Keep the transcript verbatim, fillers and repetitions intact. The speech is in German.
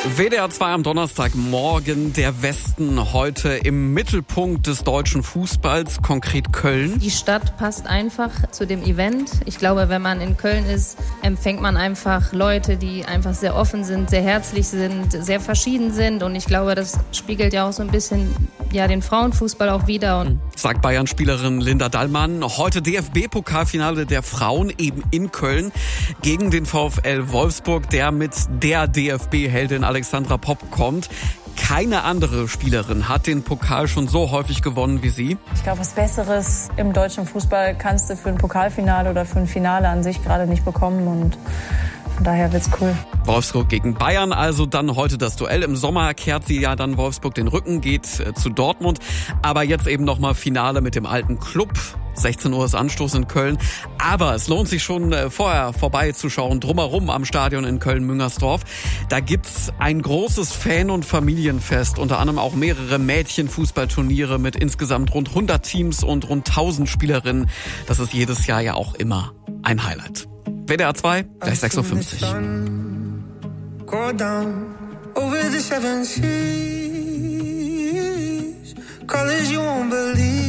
W D R zwei am Donnerstagmorgen, der Westen heute im Mittelpunkt des deutschen Fußballs, konkret Köln. Die Stadt passt einfach zu dem Event. Ich glaube, wenn man in Köln ist, empfängt man einfach Leute, die einfach sehr offen sind, sehr herzlich sind, sehr verschieden sind. Und ich glaube, das spiegelt ja auch so ein bisschen ja, den Frauenfußball auch wider. Und sagt Bayern-Spielerin Linda Dallmann. Heute D F B-Pokalfinale der Frauen eben in Köln gegen den VfL Wolfsburg, der mit der D F B-Heldin Alexandra Popp kommt. Keine andere Spielerin hat den Pokal schon so häufig gewonnen wie sie. Ich glaube, was Besseres im deutschen Fußball kannst du für ein Pokalfinale oder für ein Finale an sich gerade nicht bekommen. Und von daher wird's cool. Wolfsburg gegen Bayern, also dann heute das Duell. Im Sommer kehrt sie ja dann Wolfsburg den Rücken, geht äh, zu Dortmund. Aber jetzt eben nochmal Finale mit dem alten Club. sechzehn Uhr ist Anstoß in Köln. Aber es lohnt sich schon äh, vorher vorbeizuschauen, drumherum am Stadion in Köln-Müngersdorf. Da gibt's ein großes Fan- und Familienfest, unter anderem auch mehrere Mädchenfußballturniere mit insgesamt rund hundert Teams und rund tausend Spielerinnen. Das ist jedes Jahr ja auch immer ein Highlight. W D R zwei, gleich sechs Uhr fünfzig. Go down over the seven seas, colors you won't believe.